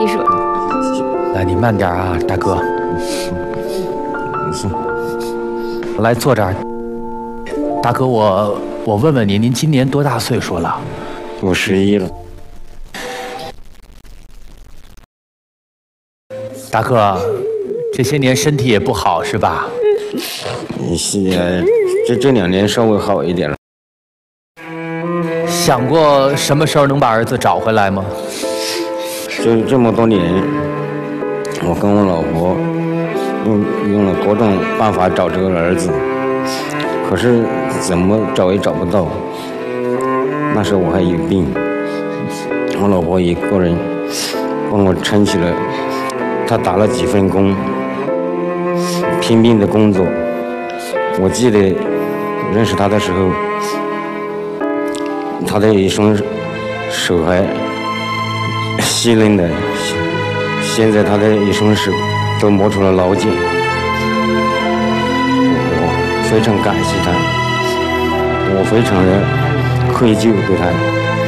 你说。 来，你慢点啊，大哥。来，坐这儿。大哥，我问问您，您今年多大岁数了？ 我11了。 大哥，这些年身体也不好是吧？ 这2年稍微好一点了。 想过什么时候能把儿子找回来吗？ 就这么多年，我跟我老婆用了各种办法找这个儿子，可是怎么找也找不到。那时候我还有病，我老婆一个人帮我撑起了，她打了几份工，拼命的工作。我记得认识她的时候，她的一双手还细嫩的，现在她的一双手都磨出了老茧。我非常感谢她，我非常的愧疚对她。